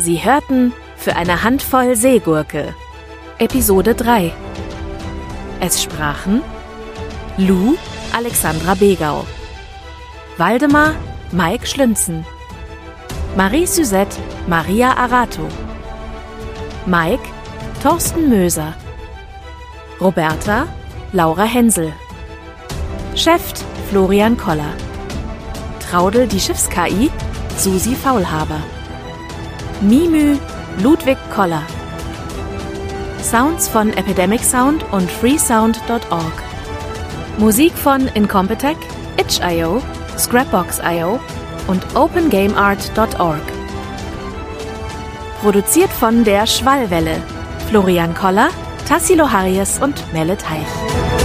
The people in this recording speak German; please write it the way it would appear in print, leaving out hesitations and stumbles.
Sie hörten Für eine Handvoll Seegurke, Episode 3. Es sprachen Lou, Alexandra Begau, Waldemar, Mike Schlünzen, Marie-Suzette, Maria Arato, Mike, Thorsten Möser, Roberta, Laura Hensel, Chef, Florian Koller, Traudel, die Schiffs-KI, Susi Faulhaber, Mimü, Ludwig Koller, Sounds von Epidemic Sound und freesound.org, Musik von Incompetech, itch.io, Scrapbox.io und opengameart.org. Produziert von der Schwallwelle, Florian Koller, Tassilo Harries und Melle Teich.